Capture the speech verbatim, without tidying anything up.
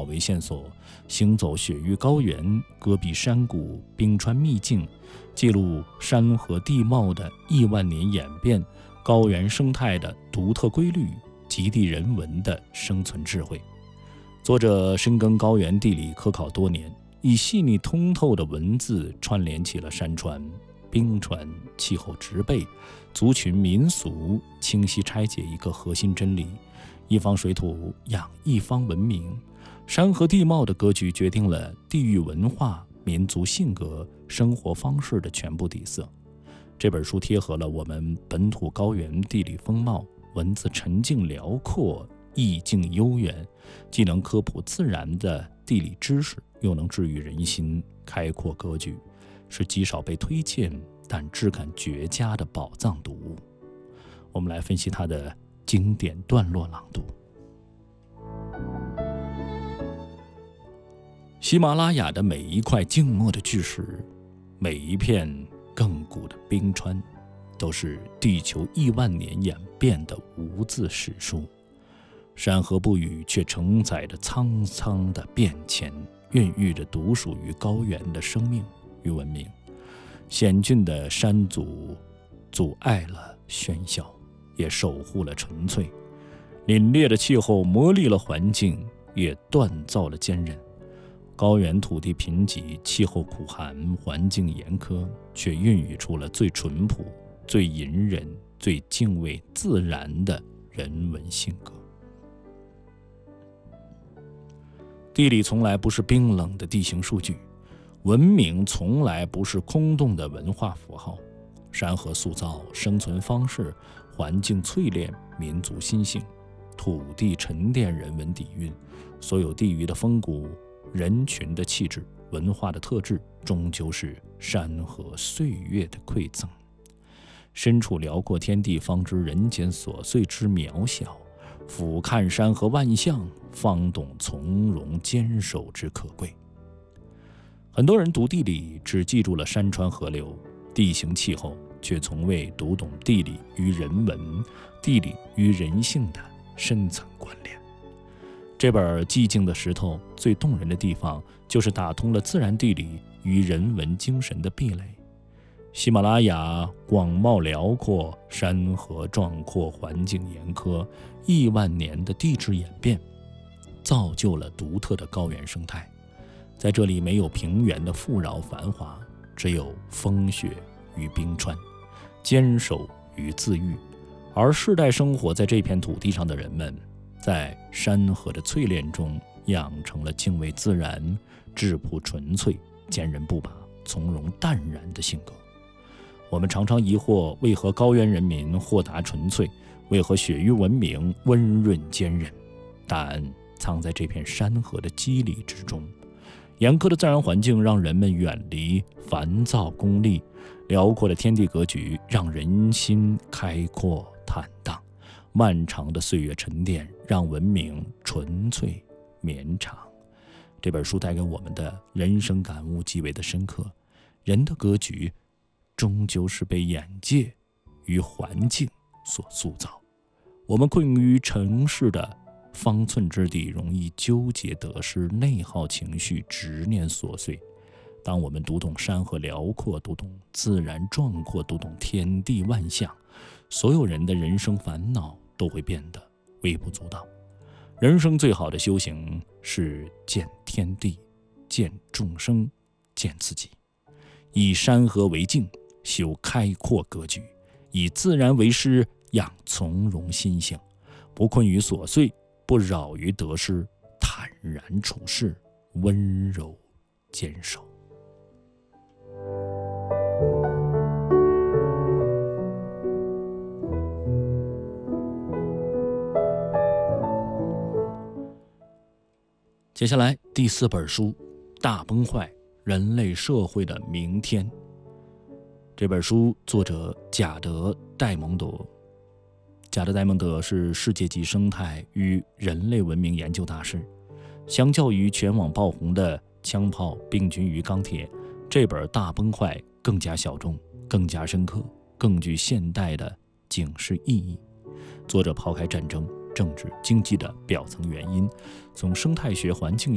为线索，行走雪域高原、戈壁山谷、冰川秘境，记录山河地貌的亿万年演变，高原生态的独特规律，极地人文的生存智慧。作者深耕高原地理科考多年，以细腻通透的文字串联起了山川、冰川、气候植被、族群民俗，清晰拆解一个核心真理：一方水土养一方文明。山河地貌的格局决定了地域文化、民族性格、生活方式的全部底色。这本书贴合了我们本土高原地理风貌，文字沉静辽阔，意境悠远，既能科普自然的地理知识，又能治愈人心，开阔格局，是极少被推荐但质感绝佳的宝藏读物。我们来分析它的经典段落朗读。喜马拉雅的每一块静默的巨石，每一片亘古的冰川，都是地球亿万年演变的无字史书。山河不语，却承载着苍苍的变迁，孕育着独属于高原的生命与文明。险峻的山阻阻碍了喧嚣，也守护了纯粹；凛冽的气候磨砺了环境，也锻造了坚韧。高原土地贫瘠，气候苦寒，环境严苛，却孕育出了最淳朴、最隐忍、最敬畏自然的人文性格。地理从来不是冰冷的地形数据，文明从来不是空洞的文化符号。山河塑造生存方式，环境淬炼民族心性，土地沉淀人文底蕴。所有地域的风骨、人群的气质、文化的特质，终究是山河岁月的馈赠。身处辽阔天地，方知人间琐碎之渺小；俯瞰山河万象，方懂从容坚守之可贵。很多人读地理只记住了山川河流、地形气候，却从未读懂地理与人文、地理与人性的深层关联。这本《寂静的石头》最动人的地方，就是打通了自然地理与人文精神的壁垒。喜马拉雅广袤辽阔，山河壮阔，环境严苛，亿万年的地质演变，造就了独特的高原生态。在这里没有平原的富饶繁华，只有风雪与冰川，坚守与自愈。而世代生活在这片土地上的人们，在山河的淬炼中，养成了敬畏自然、质朴纯粹、坚韧不拔、从容淡然的性格。我们常常疑惑，为何高原人民豁达纯粹，为何雪域文明温润坚韧？答案藏在这片山河的肌理之中。严苛的自然环境让人们远离烦躁功利，辽阔的天地格局让人心开阔坦荡。漫长的岁月沉淀，让文明纯粹绵长。这本书带给我们的人生感悟极为的深刻。人的格局终究是被眼界与环境所塑造。我们困于城市的方寸之地，容易纠结得失、内耗情绪、执念琐碎。当我们读懂山河辽阔，读懂自然壮阔，读懂天地万象，所有人的人生烦恼都会变得微不足道。人生最好的修行是见天地，见众生，见自己。以山河为镜，修开阔格局；以自然为师，养从容心性。不困于琐碎，不扰于得失，坦然处世，温柔坚守。接下来第四本书《大崩坏：人类社会的明天》。这本书作者贾德·戴蒙德。贾德·戴蒙德是世界级生态与人类文明研究大师。相较于全网爆红的《枪炮、病菌与钢铁》，这本《大崩坏》更加小众，更加深刻，更具现代的警示意义。作者抛开战争、政治、经济的表层原因，从生态学、环境